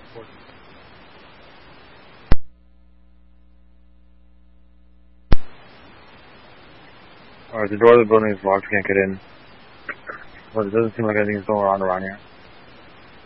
Alright, the door of the building is locked, can't get in. But it doesn't seem like anything's going on around here.